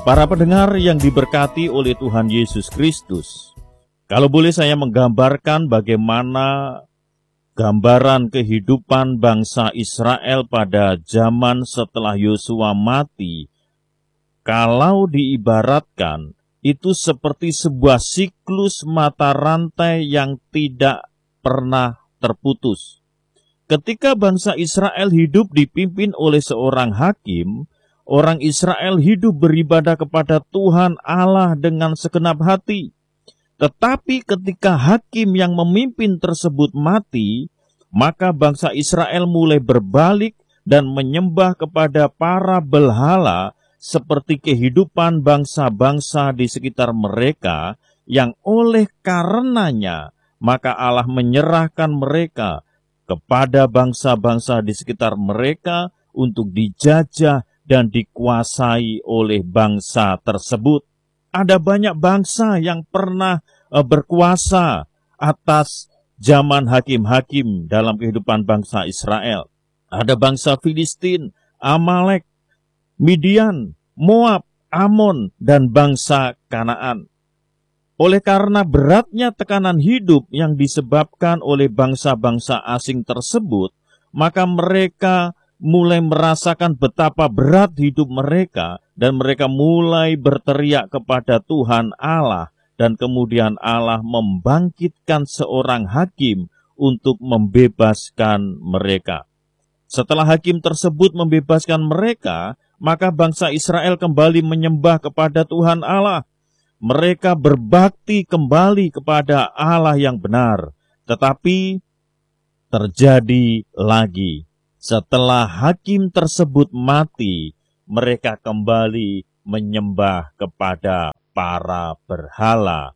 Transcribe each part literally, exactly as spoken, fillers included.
Para pendengar yang diberkati oleh Tuhan Yesus Kristus, kalau boleh saya menggambarkan bagaimana gambaran kehidupan bangsa Israel pada zaman setelah Yosua mati, kalau diibaratkan itu seperti sebuah siklus mata rantai yang tidak pernah terputus. Ketika bangsa Israel hidup dipimpin oleh seorang hakim, orang Israel hidup beribadah kepada Tuhan Allah dengan segenap hati. Tetapi ketika hakim yang memimpin tersebut mati, maka bangsa Israel mulai berbalik dan menyembah kepada para berhala seperti kehidupan bangsa-bangsa di sekitar mereka, yang oleh karenanya maka Allah menyerahkan mereka kepada bangsa-bangsa di sekitar mereka untuk dijajah dan dikuasai oleh bangsa tersebut. Ada banyak bangsa yang pernah uh, berkuasa atas zaman hakim-hakim dalam kehidupan bangsa Israel. Ada bangsa Filistin, Amalek, Midian, Moab, Amon, dan bangsa Kanaan. Oleh karena beratnya tekanan hidup yang disebabkan oleh bangsa-bangsa asing tersebut, maka mereka mulai merasakan betapa berat hidup mereka, dan mereka mulai berteriak kepada Tuhan Allah, dan kemudian Allah membangkitkan seorang hakim untuk membebaskan mereka. Setelah hakim tersebut membebaskan mereka, maka bangsa Israel kembali menyembah kepada Tuhan Allah. Mereka berbakti kembali kepada Allah yang benar. Tetapi terjadi lagi. Setelah hakim tersebut mati, mereka kembali menyembah kepada para berhala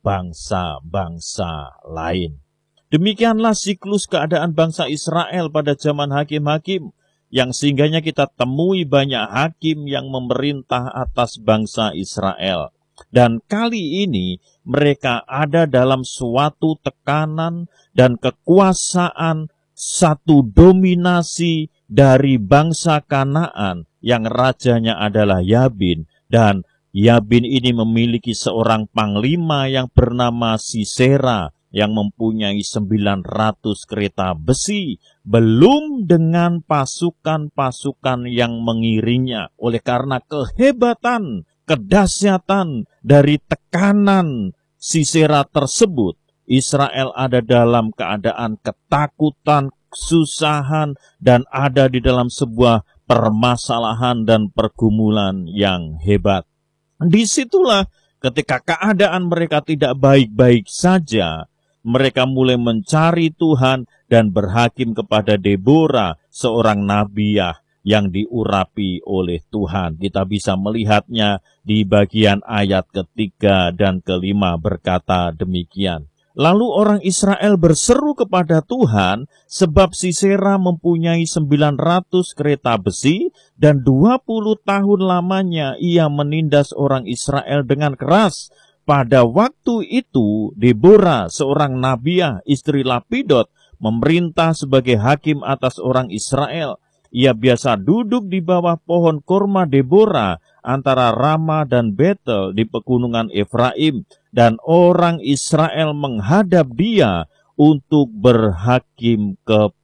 bangsa-bangsa lain. Demikianlah siklus keadaan bangsa Israel pada zaman hakim-hakim, yang sehingganya kita temui banyak hakim yang memerintah atas bangsa Israel. Dan kali ini mereka ada dalam suatu tekanan dan kekuasaan, satu dominasi dari bangsa Kanaan yang rajanya adalah Yabin, dan Yabin ini memiliki seorang panglima yang bernama Sisera yang mempunyai sembilan ratus kereta besi, belum dengan pasukan-pasukan yang mengiringnya. Oleh karena kehebatan, kedahsyatan dari tekanan Sisera tersebut, Israel ada dalam keadaan ketakutan, kesusahan, dan ada di dalam sebuah permasalahan dan pergumulan yang hebat. Disitulah ketika keadaan mereka tidak baik-baik saja, mereka mulai mencari Tuhan dan berhakim kepada Deborah, seorang nabiah yang diurapi oleh Tuhan. Kita bisa melihatnya di bagian ayat ketiga dan kelima berkata demikian. Lalu orang Israel berseru kepada Tuhan, sebab Sisera mempunyai sembilan ratus kereta besi, dan dua puluh tahun lamanya ia menindas orang Israel dengan keras. Pada waktu itu, Deborah, seorang nabiah, istri Lapidot, memerintah sebagai hakim atas orang Israel. Ia biasa duduk di bawah pohon korma Deborah antara Rama dan Betel di pegunungan Efraim, dan orang Israel menghadap dia untuk berhakim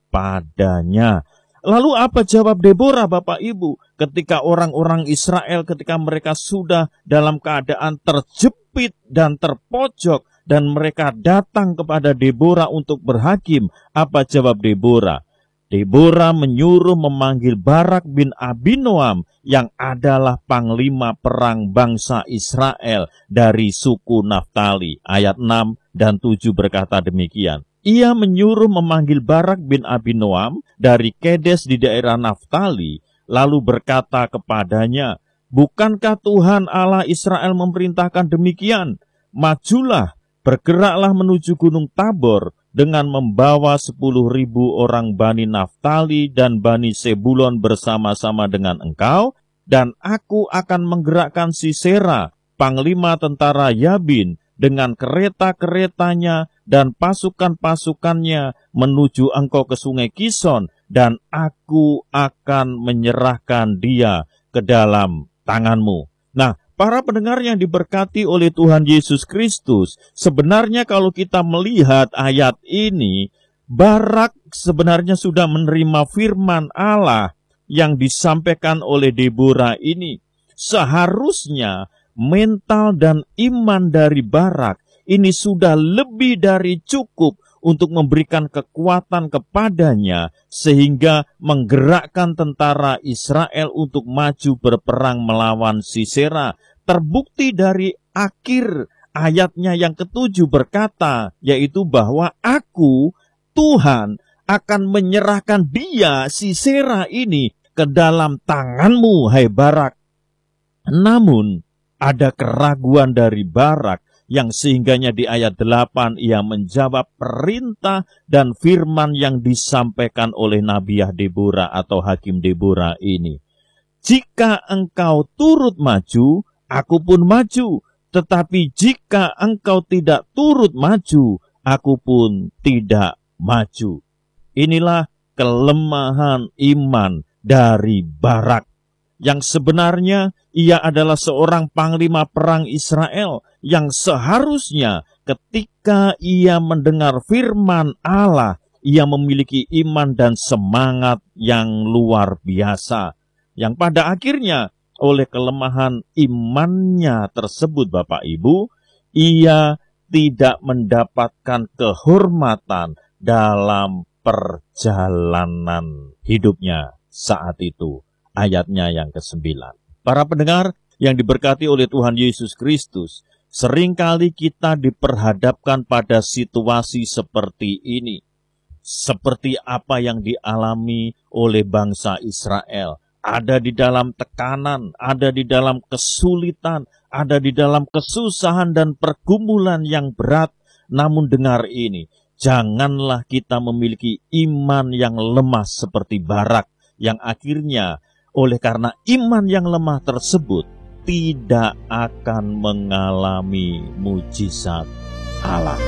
kepadanya. Lalu apa jawab Deborah, Bapak Ibu, ketika orang-orang Israel, ketika mereka sudah dalam keadaan terjepit dan terpojok, dan mereka datang kepada Deborah untuk berhakim? Apa jawab Deborah? Deborah menyuruh memanggil Barak bin Abinoam yang adalah panglima perang bangsa Israel dari suku Naftali. Ayat enam dan tujuh berkata demikian. Ia menyuruh memanggil Barak bin Abinoam dari Kedes di daerah Naftali, lalu berkata kepadanya, "Bukankah Tuhan Allah Israel memerintahkan demikian? Majulah, bergeraklah menuju Gunung Tabor, dengan membawa sepuluh ribu orang Bani Naftali dan Bani Sebulon bersama-sama dengan engkau, dan aku akan menggerakkan Sisera, panglima tentara Yabin, dengan kereta-keretanya dan pasukan-pasukannya menuju engkau ke sungai Kison, dan aku akan menyerahkan dia ke dalam tanganmu." Nah, Para pendengar yang diberkati oleh Tuhan Yesus Kristus, sebenarnya kalau kita melihat ayat ini, Barak sebenarnya sudah menerima firman Allah yang disampaikan oleh Deborah ini. Seharusnya mental dan iman dari Barak ini sudah lebih dari cukup untuk memberikan kekuatan kepadanya sehingga menggerakkan tentara Israel untuk maju berperang melawan Sisera. Terbukti dari akhir ayatnya yang ketujuh berkata, yaitu bahwa aku, Tuhan, akan menyerahkan dia, Sisera ini, ke dalam tanganmu, hai Barak. Namun, ada keraguan dari Barak, yang sehingganya di ayat delapan ia menjawab perintah dan firman yang disampaikan oleh Nabiah Deborah atau Hakim Deborah ini. Jika engkau turut maju, aku pun maju, tetapi jika engkau tidak turut maju, aku pun tidak maju. Inilah kelemahan iman dari Barak, yang sebenarnya ia adalah seorang panglima perang Israel yang seharusnya ketika ia mendengar firman Allah, ia memiliki iman dan semangat yang luar biasa, yang pada akhirnya oleh kelemahan imannya tersebut, Bapak Ibu, ia tidak mendapatkan kehormatan dalam perjalanan hidupnya saat itu. Ayatnya yang kesembilan. Para pendengar yang diberkati oleh Tuhan Yesus Kristus, seringkali kita diperhadapkan pada situasi seperti ini. Seperti apa yang dialami oleh bangsa Israel. Ada di dalam tekanan, ada di dalam kesulitan, ada di dalam kesusahan dan pergumulan yang berat. Namun dengar ini, janganlah kita memiliki iman yang lemah seperti Barak, yang akhirnya oleh karena iman yang lemah tersebut tidak akan mengalami mujizat Allah.